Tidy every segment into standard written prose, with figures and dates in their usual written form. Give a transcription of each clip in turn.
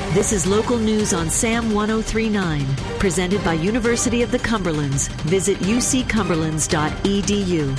This is local news on SAM 1039, presented by University of the Cumberlands. Visit uccumberlands.edu.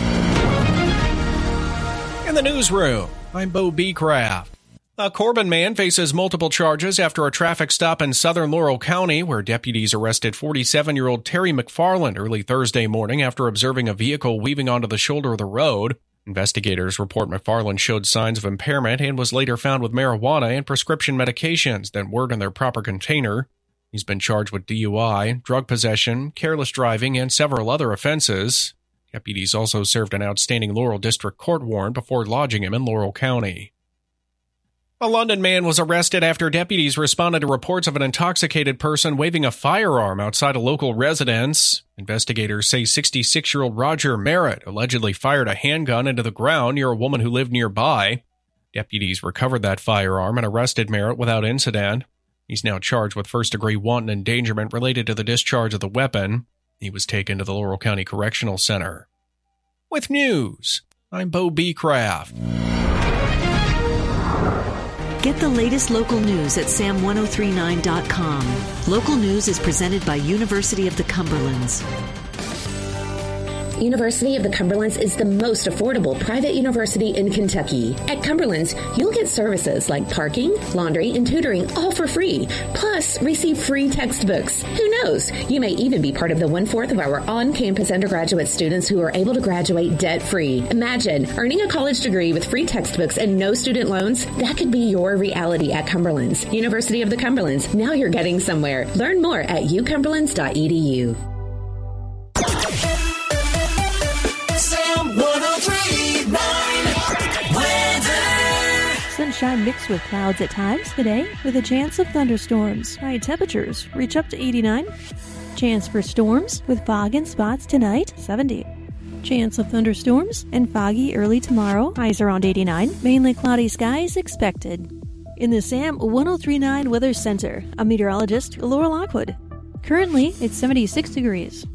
In the newsroom, I'm Bo Beecraft. A Corbin man faces multiple charges after a traffic stop in southern Laurel County, where deputies arrested 47-year-old Terry McFarland early Thursday morning after observing a vehicle weaving onto the shoulder of the road. Investigators report McFarland showed signs of impairment and was later found with marijuana and prescription medications that weren't in their proper container. He's been charged with DUI, drug possession, careless driving, and several other offenses. Deputies also served an outstanding Laurel District Court warrant before lodging him in Laurel County. A London man was arrested after deputies responded to reports of an intoxicated person waving a firearm outside a local residence. Investigators say 66-year-old Roger Merritt allegedly fired a handgun into the ground near a woman who lived nearby. Deputies recovered that firearm and arrested Merritt without incident. He's now charged with first-degree wanton endangerment related to the discharge of the weapon. He was taken to the Laurel County Correctional Center. With news, I'm Bo Beecraft. Get the latest local news at sam1039.com. Local news is presented by University of the Cumberlands. University of the Cumberlands is the most affordable private university in Kentucky. At Cumberlands, you'll get services like parking, laundry, and tutoring all for free. Plus, receive free textbooks. Who knows? You may even be part of the 1/4 of our on-campus undergraduate students who are able to graduate debt-free. Imagine earning a college degree with free textbooks and no student loans. That could be your reality at Cumberlands. University of the Cumberlands. Now you're getting somewhere. Learn more at ucumberlands.edu. Sunshine mixed with clouds at times today, with a chance of thunderstorms. High temperatures reach up to 89. Chance for storms with fog in spots tonight, 70. Chance of thunderstorms and foggy early tomorrow, highs around 89. Mainly cloudy skies expected. In the SAM 1039 Weather Center, I'm meteorologist Laura Lockwood. Currently, it's 76 degrees.